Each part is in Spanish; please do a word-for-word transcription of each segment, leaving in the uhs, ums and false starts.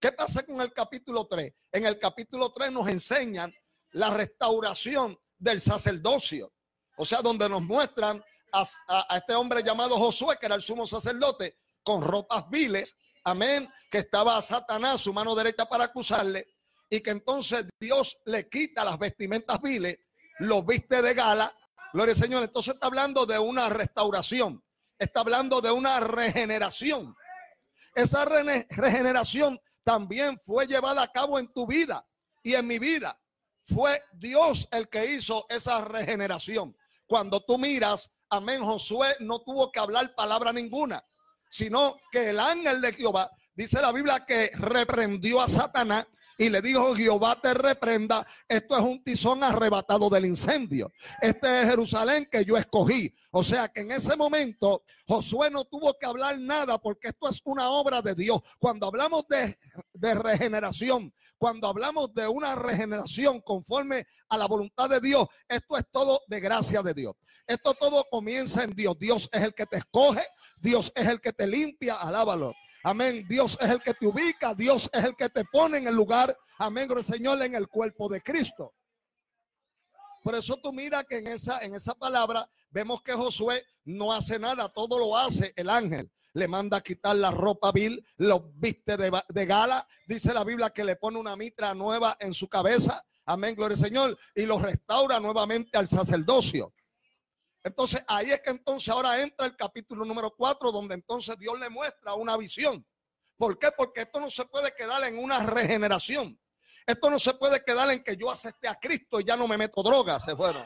¿Qué pasa con el capítulo tres? En el capítulo tres nos enseñan la restauración del sacerdocio. O sea, donde nos muestran a, a, a este hombre llamado Josué, que era el sumo sacerdote, con ropas viles, amén, que estaba a Satanás, su mano derecha, para acusarle, y que entonces Dios le quita las vestimentas viles, los viste de gala. Gloria al Señor. Entonces está hablando de una restauración, está hablando de una regeneración. Esa re regeneración también fue llevada a cabo en tu vida y en mi vida. Fue Dios el que hizo esa regeneración. Cuando tú miras, amén, Josué no tuvo que hablar palabra ninguna, sino que el ángel de Jehová, dice la Biblia, que reprendió a Satanás y le dijo: Jehová te reprenda, esto es un tizón arrebatado del incendio. Este es Jerusalén que yo escogí. O sea que en ese momento Josué no tuvo que hablar nada, porque esto es una obra de Dios. Cuando hablamos de, de regeneración, cuando hablamos de una regeneración conforme a la voluntad de Dios, esto es todo de gracia de Dios. Esto todo comienza en Dios. Dios es el que te escoge, Dios es el que te limpia, alábalo. Amén. Dios es el que te ubica, Dios es el que te pone en el lugar, amén, Señor, en el cuerpo de Cristo. Por eso tú mira que en esa, en esa palabra vemos que Josué no hace nada, todo lo hace el ángel. Le manda a quitar la ropa vil, los viste de, de gala. Dice la Biblia que le pone una mitra nueva en su cabeza. Amén, gloria al Señor. Y lo restaura nuevamente al sacerdocio. Entonces ahí es que entonces ahora entra el capítulo número cuatro, donde entonces Dios le muestra una visión. ¿Por qué? Porque esto no se puede quedar en una regeneración. Esto no se puede quedar en que yo acepté a Cristo y ya no me meto drogas. Se fueron.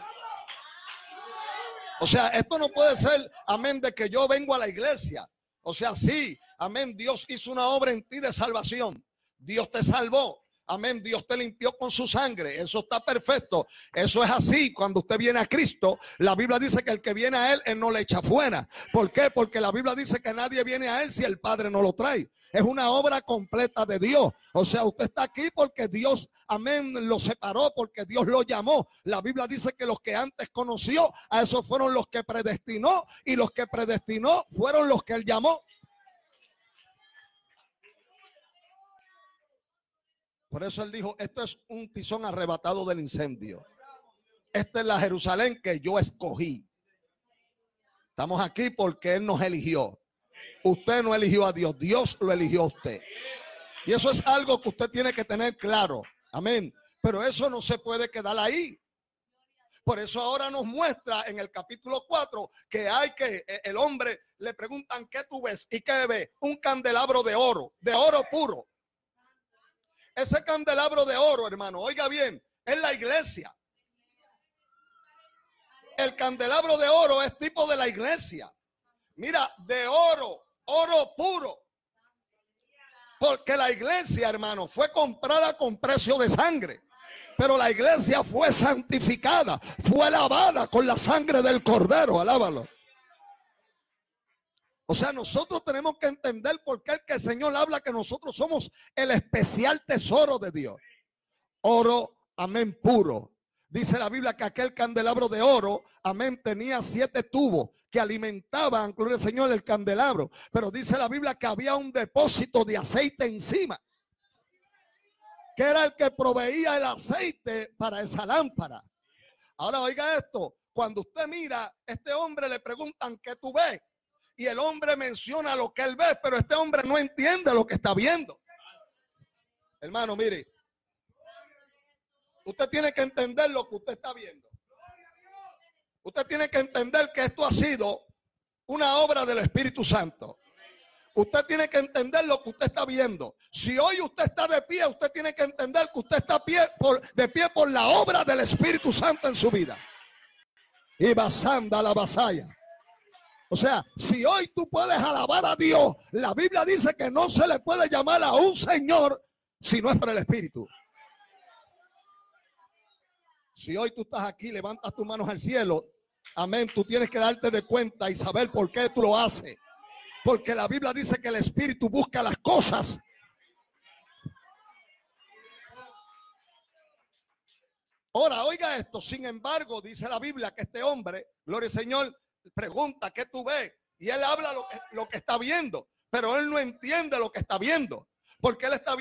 O sea, esto no puede ser, amén, de que yo vengo a la iglesia. O sea, sí, amén, Dios hizo una obra en ti de salvación. Dios te salvó. Amén, Dios te limpió con su sangre. Eso está perfecto. Eso es así. Cuando usted viene a Cristo, la Biblia dice que el que viene a Él, Él no le echa fuera. ¿Por qué? Porque la Biblia dice que nadie viene a Él si el Padre no lo trae. Es una obra completa de Dios. O sea, usted está aquí porque Dios, amén, lo separó, porque Dios lo llamó. La Biblia dice que los que antes conoció, a esos fueron los que predestinó, y los que predestinó fueron los que Él llamó. Por eso Él dijo: esto es un tizón arrebatado del incendio. Esta es la Jerusalén que yo escogí. Estamos aquí porque Él nos eligió. Usted no eligió a Dios, Dios lo eligió a usted. Y eso es algo que usted tiene que tener claro. Amén. Pero eso no se puede quedar ahí. Por eso ahora nos muestra en el capítulo cuatro que hay que, el hombre le preguntan: ¿qué tú ves? ¿Y qué ves? Un candelabro de oro, de oro puro. Ese candelabro de oro, hermano, oiga bien, es la iglesia. El candelabro de oro es tipo de la iglesia. Mira, de oro, oro puro. Porque la iglesia, hermano, fue comprada con precio de sangre. Pero la iglesia fue santificada, fue lavada con la sangre del Cordero. Alábalo. O sea, nosotros tenemos que entender por qué el que el Señor habla que nosotros somos el especial tesoro de Dios. Oro, amén, puro. Dice la Biblia que aquel candelabro de oro, amén, tenía siete tubos que alimentaban, gloria al Señor, el candelabro. Pero dice la Biblia que había un depósito de aceite encima, que era el que proveía el aceite para esa lámpara. Ahora oiga esto, cuando usted mira, este hombre le preguntan: ¿qué tú ves? Y el hombre menciona lo que él ve, pero este hombre no entiende lo que está viendo. Hermano, mire, usted tiene que entender lo que usted está viendo. Usted tiene que entender que esto ha sido una obra del Espíritu Santo. Usted tiene que entender lo que usted está viendo. Si hoy usted está de pie, usted tiene que entender que usted está pie por, de pie por la obra del Espíritu Santo en su vida. Y basanda la vasalla. O sea, si hoy tú puedes alabar a Dios, la Biblia dice que no se le puede llamar a un Señor si no es por el Espíritu. Si hoy tú estás aquí, levantas tus manos al cielo, amén, tú tienes que darte de cuenta y saber por qué tú lo haces. Porque la Biblia dice que el Espíritu busca las cosas. Ahora, oiga esto, sin embargo, dice la Biblia que este hombre, gloria al Señor, pregunta: ¿qué tú ves? Y él habla lo que, lo que está viendo, pero él no entiende lo que está viendo, porque él está viendo